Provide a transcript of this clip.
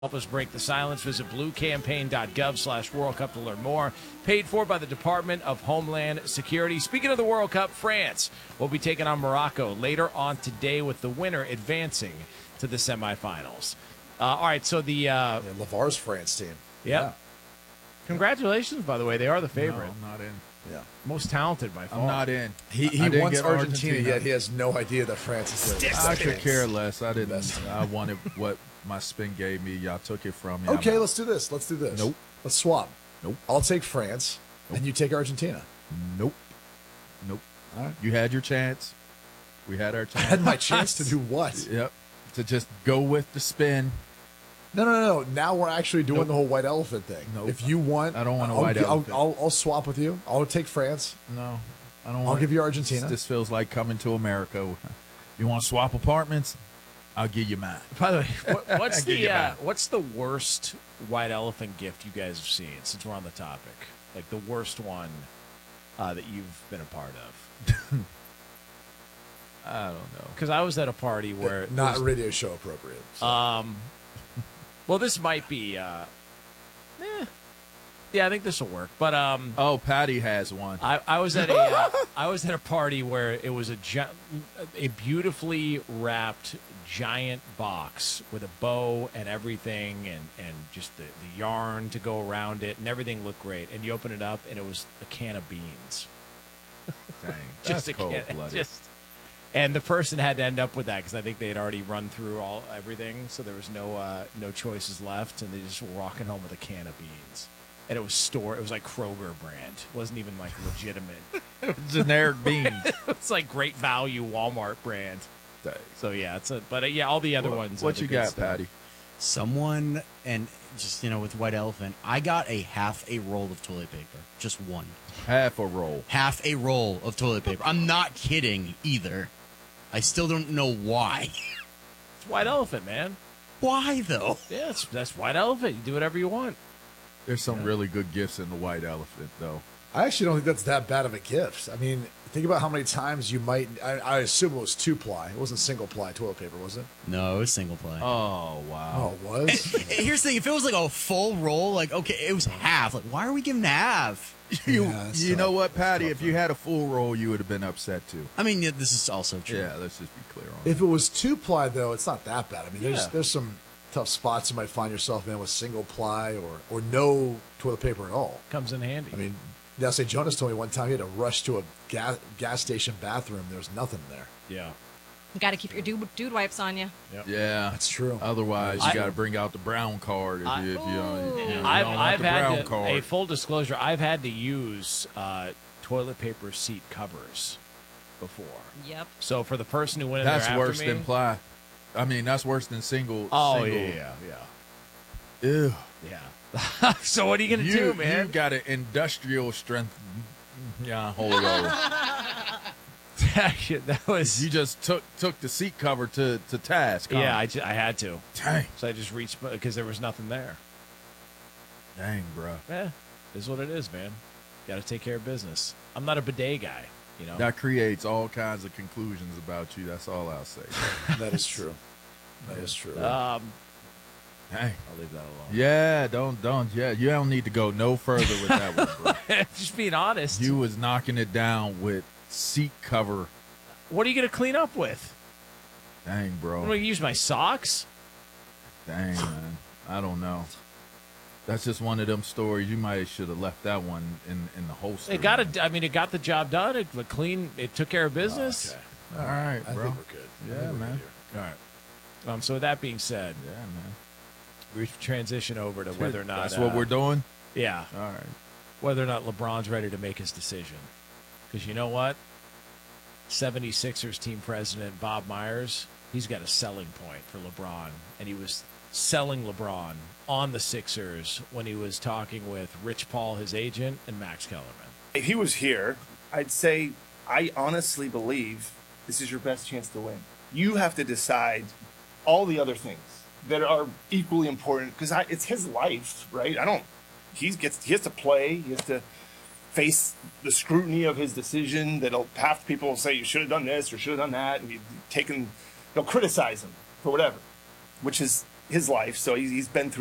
Help us break the silence. Visit bluecampaign.gov/World Cup to learn more. Paid for by the Department of Homeland Security. Speaking of the World Cup, France will be taking on Morocco later on today with the winner advancing to the semifinals. All right, so the LeVar's France team. Yep. Yeah. Congratulations, by the way. They are the favorite. No, I'm not in. Yeah. Most talented by far. I'm not in. He didn't wants get Argentina, yet he has no idea that France is there. I could care less. I didn't. I wanted what my spin gave me. Y'all took it from me. Okay, let's do this. Nope. Let's swap. Nope. I'll take France, and you take Argentina. Nope. All right. You had your chance. We had our I chance. had my chance to do what? Yep. To just go with the spin. No. Now we're actually doing the whole white elephant thing. Nope. If you want, I don't want a white elephant. I'll swap with you. I'll take France. No, I don't. I'll give you Argentina. This feels like coming to America. You want to swap apartments? I'll give you mine. By the way, what's Give you mine. what's the worst white elephant gift you guys have seen, since we're on the topic? Like the worst one that you've been a part of? I don't know. Because I was at a party where Not radio show appropriate. So. well, this might be. Yeah, I think this will work. But Oh, Patty has one. I was at a party where it was a beautifully wrapped giant box with a bow and everything, and just the yarn to go around it, and everything looked great. And you open it up, and it was a can of beans. Dang, Just that's a cold can, blooded. and the person had to end up with that because I think they had already run through everything, so there was no choices left, and they just were walking home with a can of beans. And it was It was like Kroger brand. It wasn't even like legitimate. Generic beans. It's like Great Value Walmart brand. So yeah, all the other ones. What are you the good got, stuff. Patty? Someone, and just, with White Elephant, I got half a roll of toilet paper. Just one. Half a roll. Half a roll of toilet paper. I'm not kidding either. I still don't know why. It's White Elephant, man. Why, though? Yeah, that's White Elephant. You do whatever you want. There's some really good gifts in the white elephant, though. I actually don't think that's that bad of a gift. I mean, think about how many times you might. I assume it was 2-ply. It wasn't single-ply toilet paper, was it? No, it was single play. Oh, wow. Oh, it was. Here's the thing. If it was like a full roll, like, okay, it was half. Like, why are we giving half? You know what, Patty? If you had a full roll, you would have been upset, too. I mean, this is also true. Yeah, let's just be clear on that. If it was 2-ply, though, it's not that bad. I mean, Yeah. there's some tough spots you might find yourself in with single-ply or no toilet paper at all. Comes in handy. I mean, say Jonas told me one time he had to rush to a gas station bathroom. There was nothing there. Yeah. You got to keep your dude wipes on you. Yeah, That's true. Otherwise, you got to bring out the brown card. If you don't want I've the brown had card. a full disclosure. I've had to use toilet paper seat covers before. Yep. So for the person who went in That's there after worse me, than ply. I mean, that's worse than single. Oh single. yeah. Ew. Yeah. So what are you gonna do, man? You got an industrial strength. Yeah, hold on. That was. You just took the seat cover to task. Huh? Yeah, I had to. Dang. So I just reached because there was nothing there. Dang, bro. Yeah, is what it is, man. Got to take care of business. I'm not a bidet guy, That creates all kinds of conclusions about you. That's all I'll say. That is true. That is true. Dang. I'll leave that alone. Yeah, don't. Yeah, you don't need to go no further with that one, bro. Just being honest. You was knocking it down with seat cover. What are you gonna clean up with? Dang, I'm bro. gonna use my socks. Dang, man. I don't know. That's just one of them stories. You might should have left that one in the holster. It got it got the job done. It was clean. It took care of business. Okay. All right, I bro. think we're good. Yeah, man. All right. So with that being said, Yeah, man. we transition over to whether or not That's what we're doing. Yeah, All right. whether or not LeBron's ready to make his decision. Because you know what? 76ers team president Bob Myers, he's got a selling point for LeBron, and he was selling LeBron on the Sixers when he was talking with Rich Paul, his agent, and Max Kellerman. If he was here, I'd say I honestly believe this is your best chance to win. You have to decide all the other things that are equally important because it's his life, right? He has to play. He has to face the scrutiny of his decision. Half people will say you should have done this or should have done that, and they'll criticize him for whatever, which is his life, so he's been through